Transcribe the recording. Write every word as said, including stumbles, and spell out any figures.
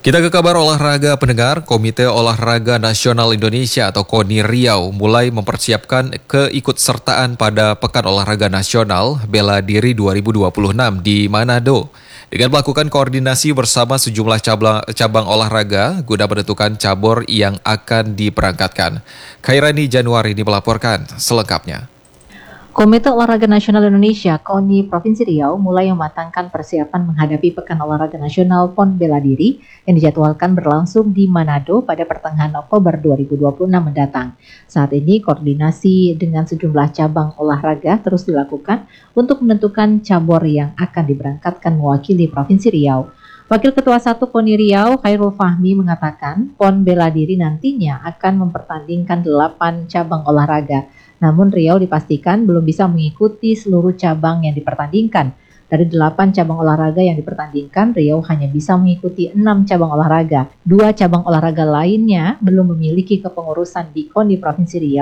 Kita ke kabar olahraga pendengar. Komite Olahraga Nasional Indonesia atau KONI Riau mulai mempersiapkan keikutsertaan pada Pekan Olahraga Nasional Bela Diri dua ribu dua puluh enam di Manado. Dengan melakukan koordinasi bersama sejumlah cabang, cabang olahraga guna menentukan cabur yang akan diberangkatkan. Khairani Januari ini melaporkan selengkapnya. Komite Olahraga Nasional Indonesia (KONI) Provinsi Riau mulai mematangkan persiapan menghadapi Pekan Olahraga Nasional P O N Bela Diri yang dijadwalkan berlangsung di Manado pada pertengahan Oktober dua ribu dua puluh enam mendatang. Saat ini koordinasi dengan sejumlah cabang olahraga terus dilakukan untuk menentukan cabur yang akan diberangkatkan mewakili Provinsi Riau. Wakil Ketua satu KONI Riau, Khairul Fahmi, mengatakan P O N Bela Diri nantinya akan mempertandingkan delapan cabang olahraga. Namun Riau dipastikan belum bisa mengikuti seluruh cabang yang dipertandingkan. Dari delapan cabang olahraga yang dipertandingkan, Riau hanya bisa mengikuti enam cabang olahraga. Dua cabang olahraga lainnya belum memiliki kepengurusan di KONI Provinsi Riau.